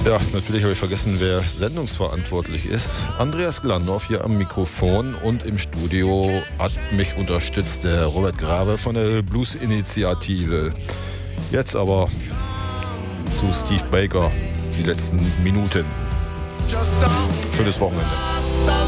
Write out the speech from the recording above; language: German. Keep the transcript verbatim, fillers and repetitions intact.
Ja, natürlich habe ich vergessen, wer sendungsverantwortlich ist. Andreas Glandorf hier am Mikrofon und im Studio hat mich unterstützt der Robert Grabe von der Blues-Initiative. Jetzt aber zu Steve Baker, die letzten Minuten. Schönes Wochenende.